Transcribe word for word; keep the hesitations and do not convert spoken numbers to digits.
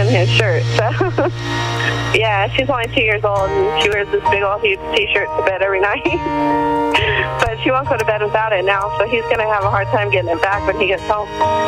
his shirt. So, yeah, she's only two years old, and she wears this big old huge T-shirt to bed every night. But she won't go to bed without it now, so he's going to have a hard time getting it back when he gets home.